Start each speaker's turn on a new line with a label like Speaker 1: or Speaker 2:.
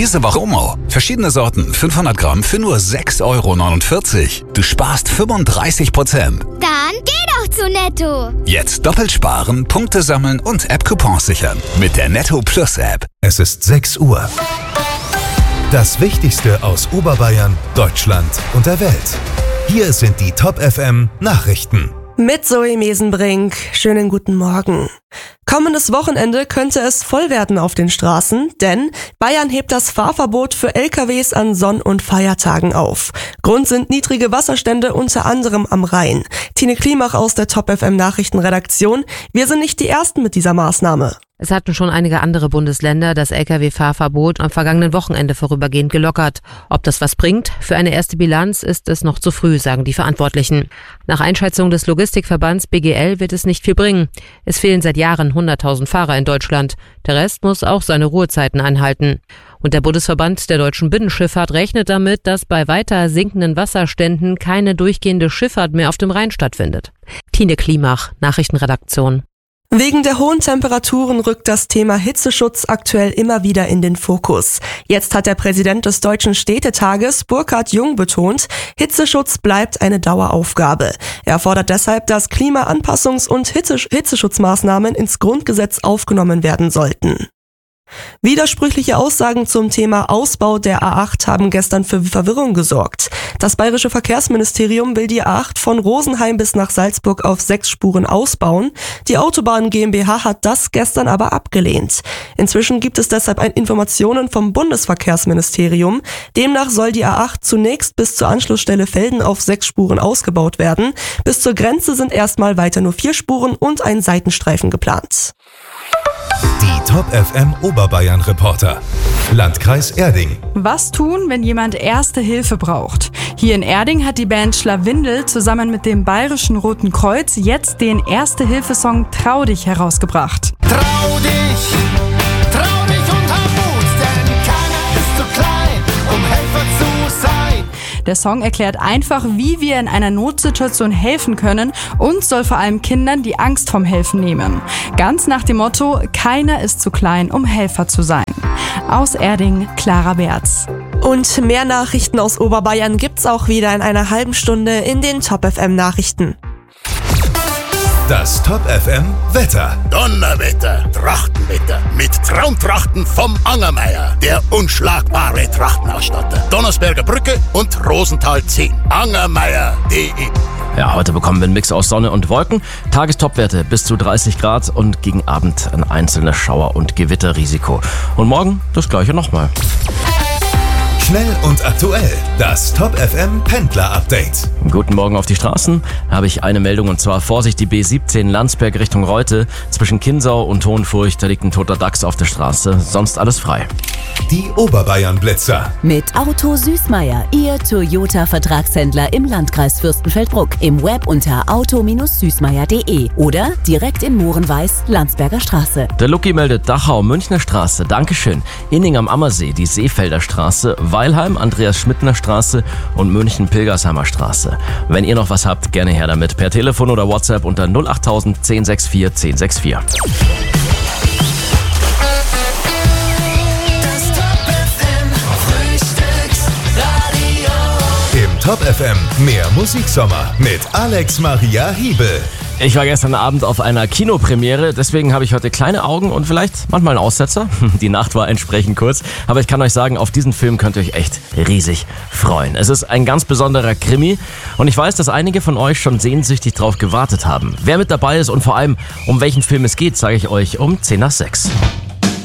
Speaker 1: Diese Woche Promo. Verschiedene Sorten, 500 Gramm für nur 6,49 €. Du sparst 35%.
Speaker 2: Dann geh doch zu Netto.
Speaker 1: Jetzt doppelt sparen, Punkte sammeln und App-Coupons sichern. Mit der Netto Plus App.
Speaker 3: Es ist 6 Uhr. Das Wichtigste aus Oberbayern, Deutschland und der Welt. Hier sind die Top FM Nachrichten.
Speaker 4: Mit Zoe Mesenbrink. Schönen guten Morgen. Kommendes Wochenende könnte es voll werden auf den Straßen, denn Bayern hebt das Fahrverbot für LKWs an Sonn- und Feiertagen auf. Grund sind niedrige Wasserstände unter anderem am Rhein. Tine Klimach aus der Top FM Nachrichtenredaktion. Wir sind nicht die Ersten mit dieser Maßnahme.
Speaker 5: Es hatten schon einige andere Bundesländer das Lkw-Fahrverbot am vergangenen Wochenende vorübergehend gelockert. Ob das was bringt? Für eine erste Bilanz ist es noch zu früh, sagen die Verantwortlichen. Nach Einschätzung des Logistikverbands BGL wird es nicht viel bringen. Es fehlen seit Jahren 100.000 Fahrer in Deutschland. Der Rest muss auch seine Ruhezeiten einhalten. Und der Bundesverband der deutschen Binnenschifffahrt rechnet damit, dass bei weiter sinkenden Wasserständen keine durchgehende Schifffahrt mehr auf dem Rhein stattfindet. Tine Klimach, Nachrichtenredaktion.
Speaker 4: Wegen der hohen Temperaturen rückt das Thema Hitzeschutz aktuell immer wieder in den Fokus. Jetzt hat der Präsident des Deutschen Städtetages, Burkhard Jung, betont, Hitzeschutz bleibt eine Daueraufgabe. Er fordert deshalb, dass Klimaanpassungs- und Hitzeschutzmaßnahmen ins Grundgesetz aufgenommen werden sollten. Widersprüchliche Aussagen zum Thema Ausbau der A8 haben gestern für Verwirrung gesorgt. Das Bayerische Verkehrsministerium will die A8 von Rosenheim bis nach Salzburg auf 6 Spuren ausbauen. Die Autobahn GmbH hat das gestern aber abgelehnt. Inzwischen gibt es deshalb Informationen vom Bundesverkehrsministerium. Demnach soll die A8 zunächst bis zur Anschlussstelle Velden auf 6 Spuren ausgebaut werden. Bis zur Grenze sind erstmal weiter nur 4 Spuren und ein Seitenstreifen geplant.
Speaker 3: Die Top FM Oberbayern Reporter. Landkreis Erding.
Speaker 6: Was tun, wenn jemand Erste Hilfe braucht? Hier in Erding hat die Band Schlawindel zusammen mit dem Bayerischen Roten Kreuz jetzt den Erste-Hilfe-Song Trau dich herausgebracht.
Speaker 7: Trau dich und hab Mut, denn keiner ist zu klein, um Helfer zu sein.
Speaker 6: Der Song erklärt einfach, wie wir in einer Notsituation helfen können und soll vor allem Kindern die Angst vom Helfen nehmen. Ganz nach dem Motto, keiner ist zu klein, um Helfer zu sein. Aus Erding, Clara Berz.
Speaker 4: Und mehr Nachrichten aus Oberbayern gibt's auch wieder in einer halben Stunde in den Top FM Nachrichten.
Speaker 3: Das Top FM Wetter.
Speaker 7: Donnerwetter, Trachtenwetter mit Traumtrachten vom Angermeier, der unschlagbare Trachtenausstatter. Donnersberger Brücke und Rosenthal 10. Angermeier.de.
Speaker 8: Ja, heute bekommen wir einen Mix aus Sonne und Wolken. Tagestopwerte bis zu 30 Grad und gegen Abend ein einzelnes Schauer- und Gewitterrisiko. Und morgen das gleiche nochmal.
Speaker 3: Schnell und aktuell. Das Top FM Pendler Update.
Speaker 8: Guten Morgen auf die Straßen. Habe ich eine Meldung und zwar Vorsicht die B17 Landsberg Richtung Reute. Zwischen Kinsau und Hohenfurcht, da liegt ein toter Dachs auf der Straße. Sonst alles frei.
Speaker 3: Die Oberbayern Blitzer.
Speaker 9: Mit Auto Süßmeier, Ihr Toyota-Vertragshändler im Landkreis Fürstenfeldbruck. Im Web unter auto-süßmeier.de oder direkt in Mohrenweiß, Landsberger Straße.
Speaker 8: Der Lucky meldet Dachau, Münchner Straße, Dankeschön. Inning am Ammersee, die Seefelder Straße, Weilheim, Andreas-Schmittner Straße und München-Pilgersheimer Straße. Wenn ihr noch was habt, gerne her damit per Telefon oder WhatsApp unter 08000 1064 1064.
Speaker 3: Im Top FM mehr Musiksommer mit Alex Maria Hiebel.
Speaker 8: Ich war gestern Abend auf einer Kinopremiere, deswegen habe ich heute kleine Augen und vielleicht manchmal einen Aussetzer. Die Nacht war entsprechend kurz, aber ich kann euch sagen, auf diesen Film könnt ihr euch echt riesig freuen. Es ist ein ganz besonderer Krimi und ich weiß, dass einige von euch schon sehnsüchtig drauf gewartet haben. Wer mit dabei ist und vor allem, um welchen Film es geht, sage ich euch um 10 nach 6.